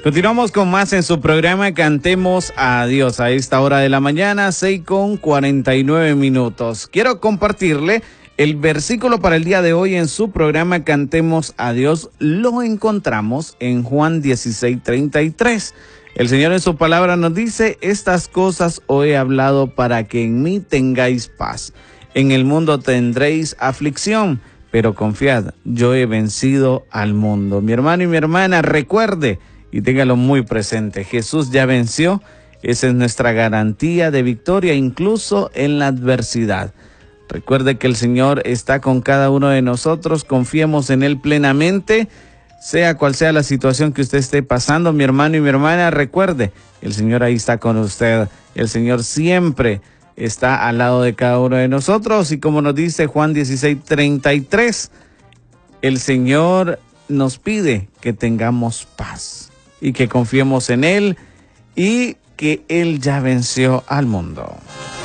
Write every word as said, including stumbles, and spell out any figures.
Continuamos con más en su programa Cantemos a Dios a esta hora de la mañana, seis con cuarenta y nueve minutos. Quiero compartirle el versículo para el día de hoy en su programa Cantemos a Dios. Lo encontramos en Juan dieciséis, treinta y tres. El Señor en su palabra nos dice: estas cosas os he hablado para que en mí tengáis paz. En el mundo tendréis aflicción, pero confiad, yo he vencido al mundo. Mi hermano y mi hermana, recuerde y téngalo muy presente: Jesús ya venció. Esa es nuestra garantía de victoria, incluso en la adversidad. Recuerde que el Señor está con cada uno de nosotros. Confiemos en Él plenamente, sea cual sea la situación que usted esté pasando, mi hermano y mi hermana. Recuerde, el Señor ahí está con usted. El Señor siempre está al lado de cada uno de nosotros. Y como nos dice Juan dieciséis, treinta y tres, el Señor nos pide que tengamos paz y que confiemos en Él y que Él ya venció al mundo.